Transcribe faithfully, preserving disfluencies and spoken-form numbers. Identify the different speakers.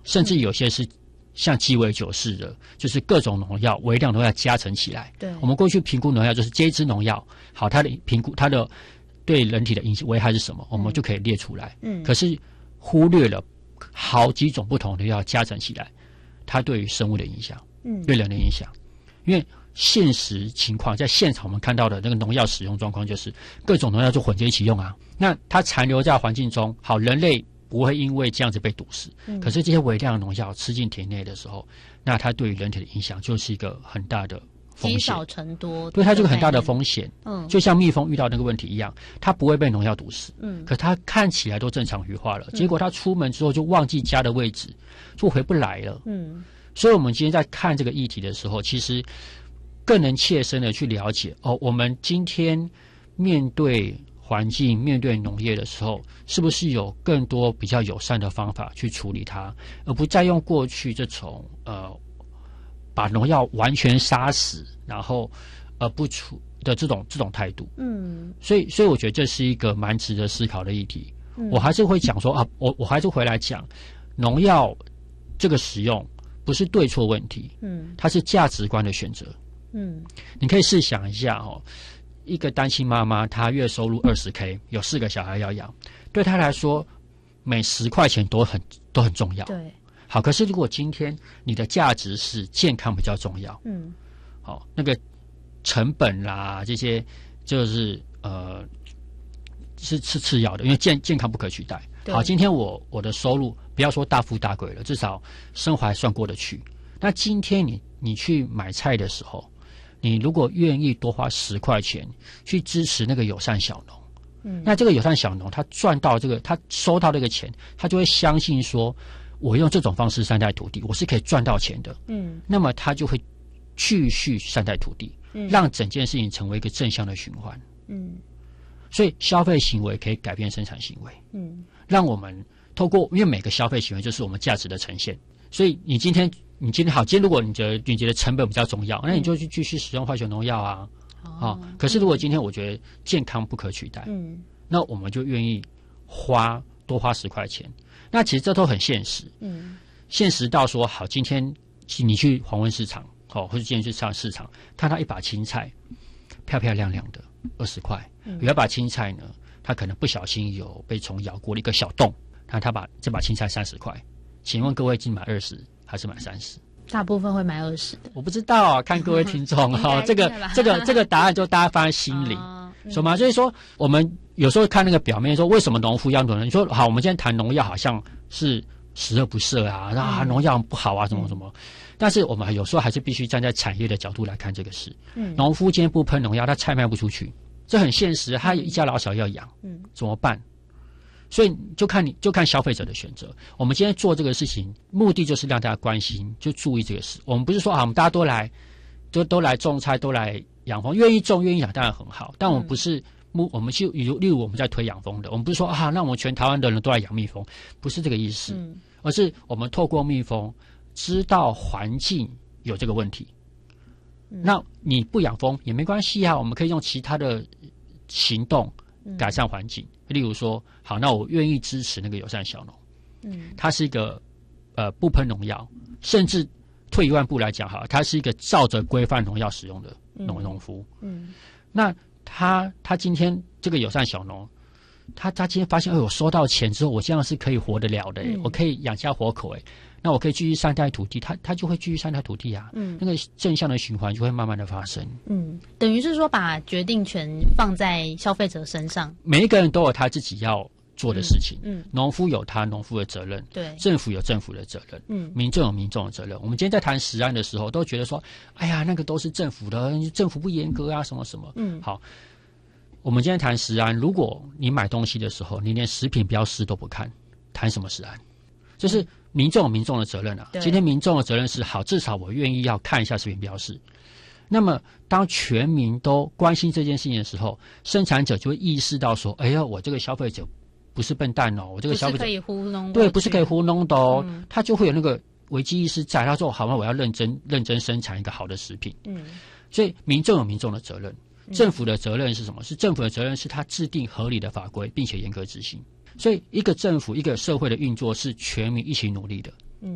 Speaker 1: 甚至有些是像鸡尾酒似的，就是各种农药、微量农药加成起来。
Speaker 2: 对，
Speaker 1: 我们过去评估农药就是这一支农药，好，它的评估它的对人体的影响危害是什么，我们就可以列出来。嗯，可是忽略了好几种不同的药加成起来，它对于生物的影响，嗯，对人的影响。因为现实情况，在现场我们看到的那个农药使用状况，就是各种农药就混在一起用啊。那它残留在环境中，好，人类不会因为这样子被毒死。嗯、可是这些微量农药吃进体内的时候，那它对于人体的影响就是一个很大的风险，
Speaker 2: 积少成多，
Speaker 1: 对，它就有很大的风险。嗯，就像蜜蜂遇到那个问题一样，它不会被农药毒死。嗯，可它看起来都正常羽化了，嗯、结果它出门之后就忘记家的位置，就回不来了。嗯，所以我们今天在看这个议题的时候，其实更能切身的去了解哦，我们今天面对环境、面对农业的时候，是不是有更多比较友善的方法去处理它，而不再用过去这种呃把农药完全杀死，然后呃不处的这种这种态度。嗯，所以所以我觉得这是一个蛮值得思考的议题。嗯、我还是会讲说啊，我我还是回来讲农药这个使用不是对错问题，嗯，它是价值观的选择。嗯，你可以试想一下哦。一个单亲妈妈，她月收入二十 K， 有四个小孩要养，对她来说，每十块钱都很都很重要。
Speaker 2: 对，
Speaker 1: 好，可是如果今天你的价值是健康比较重要，嗯，好，那个成本啦，这些就是呃是是次要的，因为健健康不可取代。好，今天我我的收入不要说大富大贵了，至少生活还算过得去。那今天你你去买菜的时候，你如果愿意多花十块钱去支持那个友善小农，嗯，那这个友善小农他赚到这个，他收到这个钱，他就会相信说，我用这种方式善待土地，我是可以赚到钱的，嗯，那么他就会继续善待土地，嗯，让整件事情成为一个正向的循环，嗯，所以消费行为可以改变生产行为，嗯，让我们透过，因为每个消费行为就是我们价值的呈现，所以你今天。你今天好，今天如果你觉得你觉得成本比较重要，那你就去继续使用化学农药啊。哦，啊，可是如果今天我觉得健康不可取代，嗯，那我们就愿意花多花十块钱。那其实这都很现实，嗯，现实到说好，今天你去黄昏市场，哦，或者今天去上市场，看到一把青菜，漂漂亮亮的，二十块。嗯、有一把青菜呢，它可能不小心有被虫咬过了一个小洞，那他把这把青菜三十块，请问各位进买二十？还是买三十？
Speaker 2: 大部分会买二十的。
Speaker 1: 我不知道啊，看各位听众哈，这个这个这个答案就大家放在心里，什么、哦？所以说我们有时候看那个表面说，为什么农夫要农？你说好，我们今天谈农药好像是十恶不赦啊，啊农药不好啊，什么什么。嗯、但是我们有时候还是必须站在产业的角度来看这个事。嗯，农夫今天不喷农药，他菜卖不出去，这很现实。他一家老小要养，嗯，怎么办？所以就看你就看消费者的选择。我们今天做这个事情，目的就是让大家关心，就注意这个事。我们不是说啊，我们大家都来，都都来种菜，都来养蜂，愿意种愿意养当然很好。但我们不是，嗯、我们就例如例如我们在推养蜂的，我们不是说啊，那我们全台湾的人都来养蜜蜂，不是这个意思，嗯、而是我们透过蜜蜂知道环境有这个问题。嗯、那你不养蜂也没关系啊，我们可以用其他的行动改善环境。嗯例如说，好，那我愿意支持那个友善小农，嗯，它是一个呃不喷农药，甚至退一万步来讲，哈，它是一个照着规范农药使用的农农夫，嗯，那他他今天这个友善小农，他他今天发现，哎，我收到钱之后，我这样是可以活得了的，嗯、我可以养家活口，哎，那我可以继续善待土地，他他就会继续善待土地啊，嗯，那个正向的循环就会慢慢的发生，
Speaker 2: 嗯，等于是说把决定权放在消费者身上，
Speaker 1: 每一个人都有他自己要做的事情，嗯，农夫有他农夫的责任，对，政府有政府的责任，嗯，民众有民众的责任。我们今天在谈食安的时候，都觉得说，哎呀，那个都是政府的，政府不严格啊，什么什么，嗯，好。我们今天谈食安，如果你买东西的时候，你连食品标示都不看，谈什么食安？就是民众有民众的责任啊。今天民众的责任是好，至少我愿意要看一下食品标示。那么，当全民都关心这件事情的时候，生产者就会意识到说：“哎呀，我这个消费者不是笨蛋哦，我这个消费者
Speaker 2: 不是可以糊弄，
Speaker 1: 对，不是可以糊弄的哦。嗯”他就会有那个危机意识在，他说：“好吗？我要认真认真生产一个好的食品。”嗯，所以民众有民众的责任。政府的责任是什么？是政府的责任是他制定合理的法规，并且严格执行。所以，一个政府、一个社会的运作是全民一起努力的。